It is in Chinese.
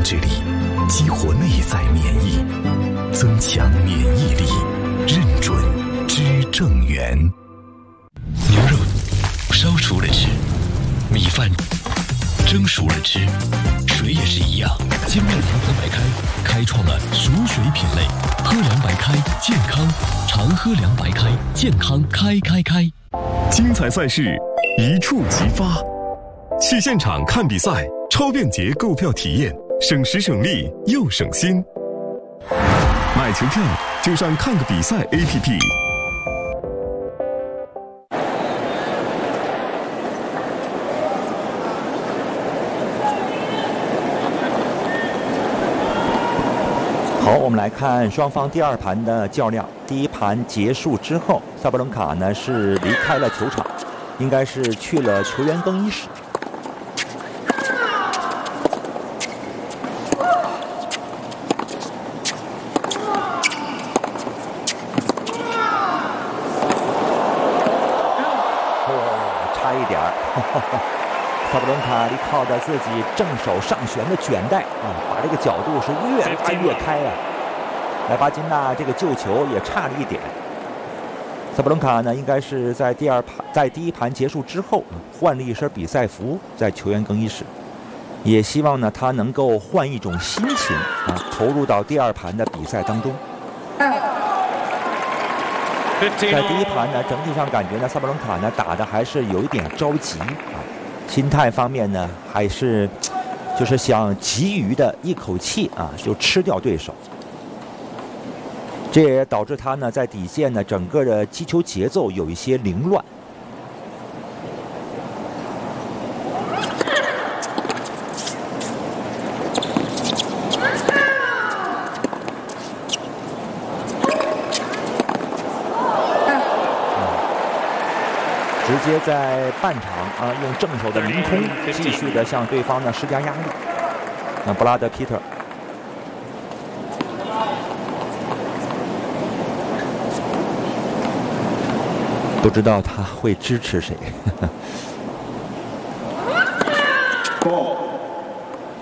制力，激活内在免疫，增强免疫力，认准知正源。牛肉烧熟了吃，米饭蒸熟了吃，水也是一样。精酿银河白开开创了熟水品类，喝凉白开，健康常喝凉白开，健康开。 精彩赛事一触即发，去现场看比赛，超便捷购票体验，省时省力又省心。买球票就上看个比赛 APP。 好，我们来看双方第二盘的较量。第一盘结束之后，萨布伦卡呢是离开了球场，应该是去了球员更衣室。差一点儿，萨布伦卡依靠着自己正手上旋的卷带把这个角度是越拉越开啊。莱巴金纳这个救球也差了一点。萨布伦卡呢，应该是在第一盘结束之后换了一身比赛服，在球员更衣室，也希望呢他能够换一种心情投入到第二盘的比赛当中。在第一盘呢，整体上感觉呢，萨布伦卡呢打的还是有一点着急心态方面呢还是就是想急于的一口气就吃掉对手。这也导致他呢在底线呢整个的击球节奏有一些凌乱。直接在半场用正手的凌空继续的向对方呢施加压力。那布拉德皮特。不知道他会支持谁。